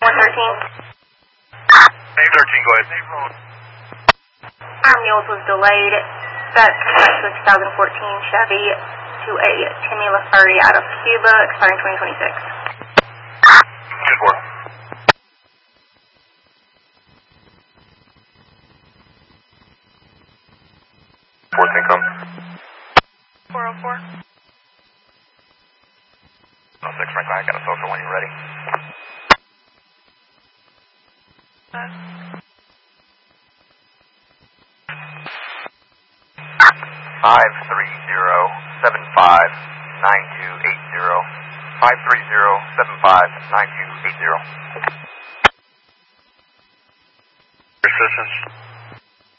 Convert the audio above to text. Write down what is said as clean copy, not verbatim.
Name 13, go ahead. Our Mules was delayed. That connects to a 2014 Chevy to a Timmy LaFerty out of Cuba, expiring 2026. Good work. Fourth income. 404. 06 Franklin, I got a social when you're ready. 530-75-9280. 530-75-9280. Assistance.